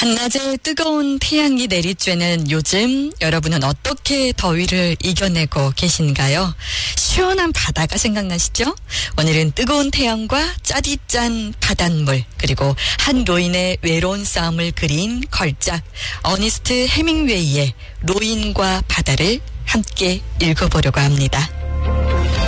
한낮에 뜨거운 태양이 내리쬐는 요즘 여러분은 어떻게 더위를 이겨내고 계신가요? 시원한 바다가 생각나시죠? 오늘은 뜨거운 태양과 짜디짠 바닷물 그리고 한 노인의 외로운 싸움을 그린 걸작 어니스트 해밍웨이의 노인과 바다를 함께 읽어보려고 합니다.